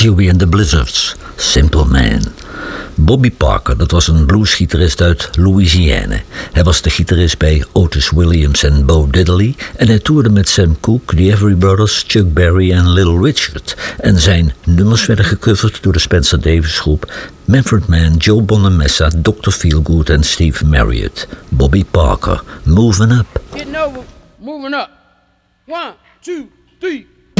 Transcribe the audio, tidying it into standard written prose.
Huey and the Blizzards, Simple Man. Bobby Parker, dat was een bluesgitarist uit Louisiana. Hij was de gitarist bij Otis Williams en Bo Diddley en hij toerde met Sam Cooke, The Everly Brothers, Chuck Berry en Little Richard. En zijn nummers werden gecoverd door de Spencer Davis groep, Manfred Mann, Joe Bonamessa, Dr. Feelgood en Steve Marriott. Bobby Parker, Moving Up. Getting over, moving up. 1, 2, 3.